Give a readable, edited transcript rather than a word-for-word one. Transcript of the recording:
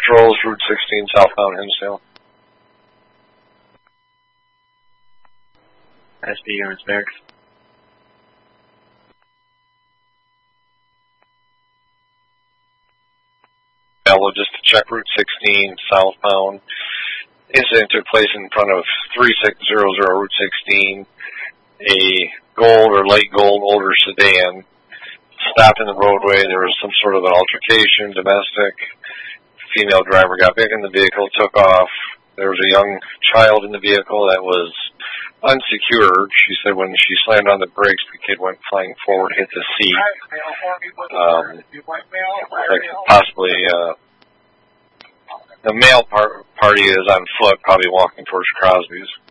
patrols, Route 16, southbound Hinsdale. SD units, barracks. Hello, just to check Route 16, southbound. Incident took place in front of 3600 Route 16. A gold or light gold older sedan stopped in the roadway. There was some sort of an altercation, domestic. Female driver got back in the vehicle, took off. There was a young child in the vehicle that was unsecured. She said when she slammed on the brakes, the kid went flying forward, hit the seat. Like possibly the male party is on foot, probably walking towards Crosby's.